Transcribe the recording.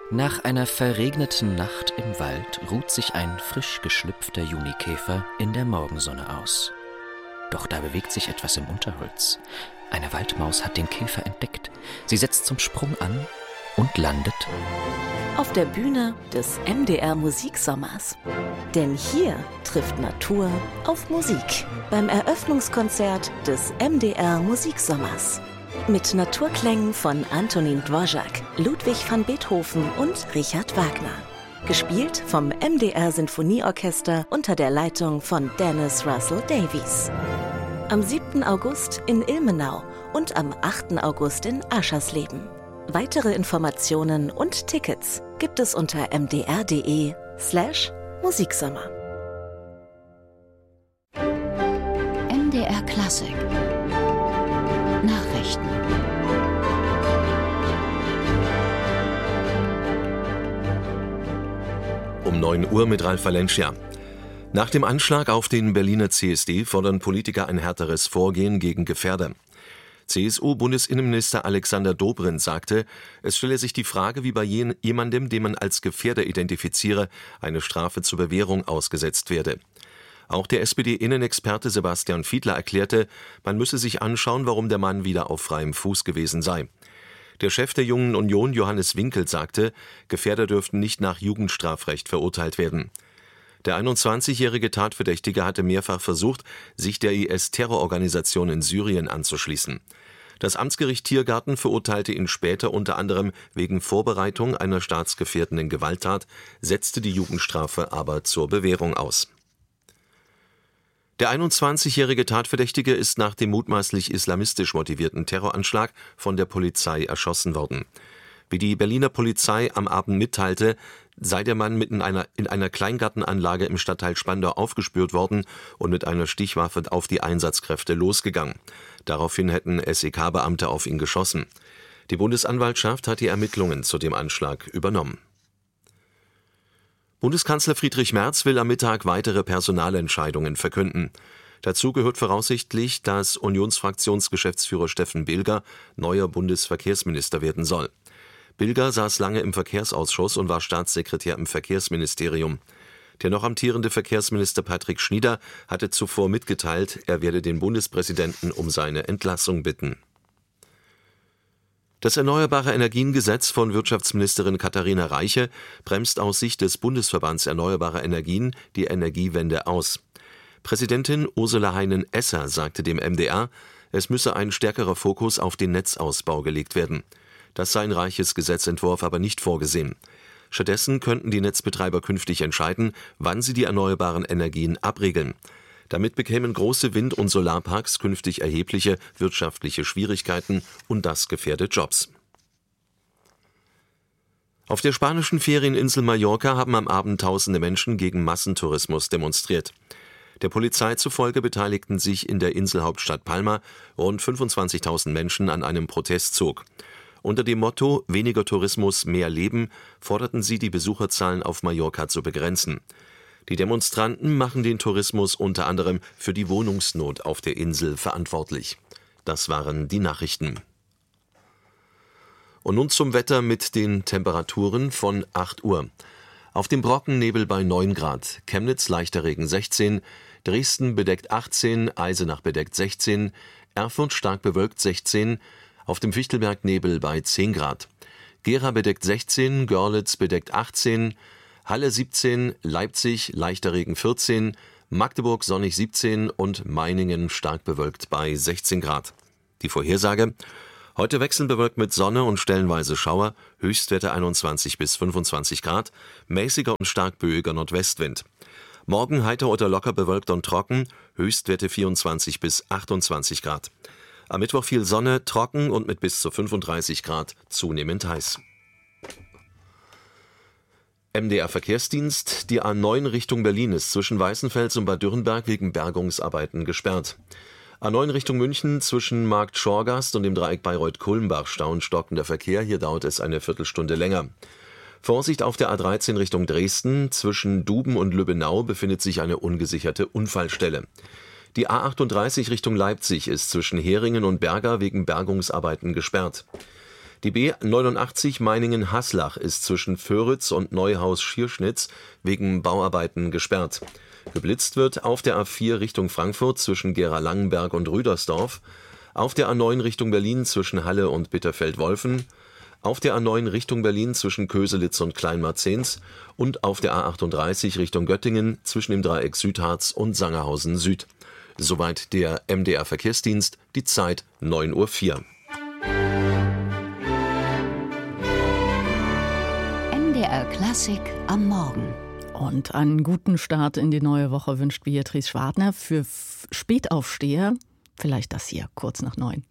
Nach einer verregneten Nacht im Wald ruht sich ein frisch geschlüpfter Junikäfer in der Morgensonne aus. Doch da bewegt sich etwas im Unterholz. Eine Waldmaus hat den Käfer entdeckt. Sie setzt zum Sprung an und landet auf der Bühne des MDR Musiksommers. Denn hier trifft Natur auf Musik beim Eröffnungskonzert des MDR Musiksommers. Mit Naturklängen von Antonin Dvorak, Ludwig van Beethoven und Richard Wagner. Gespielt vom MDR Sinfonieorchester unter der Leitung von Dennis Russell Davies. Am 7. August in Ilmenau und am 8. August in Aschersleben. Weitere Informationen und Tickets gibt es unter mdr.de/Musiksommer. MDR Klassik Nachrichten. Um 9 Uhr mit Ralf Valencia. Nach dem Anschlag auf den Berliner CSD fordern Politiker ein härteres Vorgehen gegen Gefährder. CSU-Bundesinnenminister Alexander Dobrindt sagte, es stelle sich die Frage, wie bei jemandem, den man als Gefährder identifiziere, eine Strafe zur Bewährung ausgesetzt werde. Auch der SPD-Innenexperte Sebastian Fiedler erklärte, man müsse sich anschauen, warum der Mann wieder auf freiem Fuß gewesen sei. Der Chef der Jungen Union, Johannes Winkel, sagte, Gefährder dürften nicht nach Jugendstrafrecht verurteilt werden. Der 21-jährige Tatverdächtige hatte mehrfach versucht, sich der IS-Terrororganisation in Syrien anzuschließen. Das Amtsgericht Tiergarten verurteilte ihn später unter anderem wegen Vorbereitung einer staatsgefährdenden Gewalttat, setzte die Jugendstrafe aber zur Bewährung aus. Der 21-jährige Tatverdächtige ist nach dem mutmaßlich islamistisch motivierten Terroranschlag von der Polizei erschossen worden. Wie die Berliner Polizei am Abend mitteilte, sei der Mann in einer Kleingartenanlage im Stadtteil Spandau aufgespürt worden und mit einer Stichwaffe auf die Einsatzkräfte losgegangen. Daraufhin hätten SEK-Beamte auf ihn geschossen. Die Bundesanwaltschaft hat die Ermittlungen zu dem Anschlag übernommen. Bundeskanzler Friedrich Merz will am Mittag weitere Personalentscheidungen verkünden. Dazu gehört voraussichtlich, dass Unionsfraktionsgeschäftsführer Steffen Bilger neuer Bundesverkehrsminister werden soll. Bilger saß lange im Verkehrsausschuss und war Staatssekretär im Verkehrsministerium. Der noch amtierende Verkehrsminister Patrick Schnieder hatte zuvor mitgeteilt, er werde den Bundespräsidenten um seine Entlassung bitten. Das Erneuerbare Energien-Gesetz von Wirtschaftsministerin Katharina Reiche bremst aus Sicht des Bundesverbands Erneuerbare Energien die Energiewende aus. Präsidentin Ursula Heinen-Esser sagte dem MDR, es müsse ein stärkerer Fokus auf den Netzausbau gelegt werden. Das sei in Reiches Gesetzentwurf aber nicht vorgesehen. Stattdessen könnten die Netzbetreiber künftig entscheiden, wann sie die erneuerbaren Energien abregeln. Damit bekämen große Wind- und Solarparks künftig erhebliche wirtschaftliche Schwierigkeiten und das gefährdet Jobs. Auf der spanischen Ferieninsel Mallorca haben am Abend tausende Menschen gegen Massentourismus demonstriert. Der Polizei zufolge beteiligten sich in der Inselhauptstadt Palma rund 25.000 Menschen an einem Protestzug. Unter dem Motto »Weniger Tourismus, mehr Leben« forderten sie, die Besucherzahlen auf Mallorca zu begrenzen. Die Demonstranten machen den Tourismus unter anderem für die Wohnungsnot auf der Insel verantwortlich. Das waren die Nachrichten. Und nun zum Wetter mit den Temperaturen von 8 Uhr. Auf dem Brockennebel bei 9 Grad, Chemnitz leichter Regen 16, Dresden bedeckt 18, Eisenach bedeckt 16, Erfurt stark bewölkt 16, auf dem Fichtelberg Nebel bei 10 Grad. Gera bedeckt 16, Görlitz bedeckt 18, Halle 17, Leipzig leichter Regen 14, Magdeburg sonnig 17 und Meiningen stark bewölkt bei 16 Grad. Die Vorhersage: Heute wechselnd bewölkt mit Sonne und stellenweise Schauer, Höchstwerte 21 bis 25 Grad, mäßiger und stark böiger Nordwestwind. Morgen heiter oder locker bewölkt und trocken, Höchstwerte 24 bis 28 Grad. Am Mittwoch viel Sonne, trocken und mit bis zu 35 Grad zunehmend heiß. MDR Verkehrsdienst: Die A9 Richtung Berlin ist zwischen Weißenfels und Bad Dürrenberg wegen Bergungsarbeiten gesperrt. A9 Richtung München zwischen Markt Schorgast und dem Dreieck Bayreuth-Kulmbach stauen stockender Verkehr. Hier dauert es eine Viertelstunde länger. Vorsicht auf der A13 Richtung Dresden. Zwischen Duben und Lübbenau befindet sich eine ungesicherte Unfallstelle. Die A38 Richtung Leipzig ist zwischen Heringen und Berga wegen Bergungsarbeiten gesperrt. Die B89 Meiningen-Haslach ist zwischen Föritz und Neuhaus-Schierschnitz wegen Bauarbeiten gesperrt. Geblitzt wird auf der A4 Richtung Frankfurt zwischen Gera-Langenberg und Rüdersdorf, auf der A9 Richtung Berlin zwischen Halle und Bitterfeld-Wolfen, auf der A9 Richtung Berlin zwischen Köselitz und Kleinmarzens und auf der A38 Richtung Göttingen zwischen dem Dreieck Südharz und Sangerhausen Süd. Soweit der MDR Verkehrsdienst, die Zeit 9:04 Uhr. MDR Klassik am Morgen. Und einen guten Start in die neue Woche wünscht Beatrice Schwartner. Für Spätaufsteher vielleicht das hier, kurz nach 9.